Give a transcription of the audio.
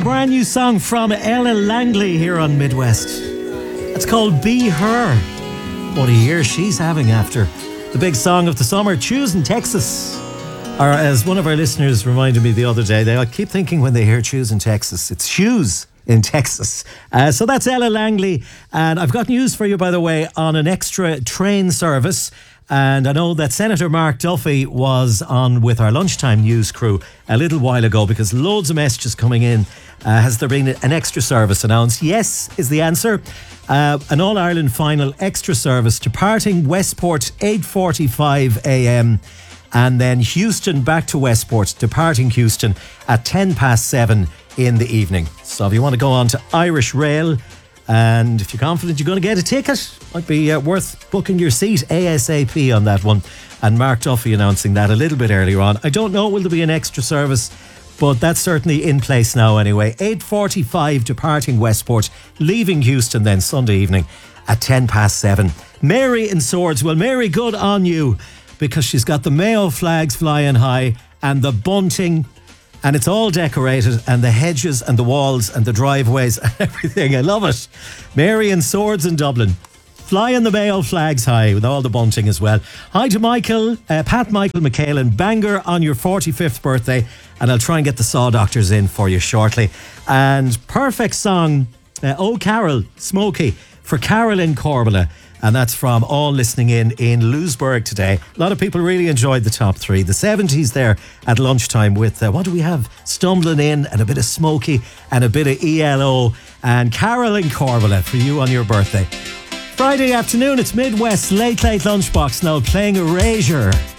brand new song from Ella Langley here on Midwest. It's called Be Her. What a year she's having after the big song of the summer, Choosing Texas. Or as one of our listeners reminded me the other day, they keep thinking when they hear Choosing Texas, it's shoes in Texas. So that's Ella Langley. And I've got news for you, by the way, on an extra train service. And I know that Senator Mark Duffy was on with our lunchtime news crew a little while ago because loads of messages coming in. Has there been an extra service announced? Yes is the answer. An All-Ireland final extra service departing Westport 8:45 a.m. and then Houston back to Westport, departing Houston at 7:10 in the evening. So if you want to go on to Irish Rail, and if you're confident you're going to get a ticket, might be worth booking your seat ASAP on that one. And Mark Duffy announcing that a little bit earlier on. I don't know, will there be an extra service? But that's certainly in place now anyway. 8:45 departing Westport, leaving Houston then Sunday evening at 7:10. Mary in Swords. Well, Mary, good on you, because she's got the Mayo flags flying high and the bunting, and it's all decorated, and the hedges and the walls and the driveways and everything. I love it. Mary in Swords in Dublin, flying the Mayo flags high with all the bunting as well. Hi to Michael, Pat Michael McHale, Bangor on your 45th birthday, and I'll try and get the Saw Doctors in for you shortly. And perfect song, Oh Carol, Smokey, for Carol in Corbala. And that's from all listening in Lewisburg today. A lot of people really enjoyed the top three. The 70s there at lunchtime with, what do we have? Stumbling In and a bit of Smokey and a bit of ELO. And Carol in Corbala for you on your birthday. Friday afternoon, it's Midwest Late Lunchbox now playing Erasure.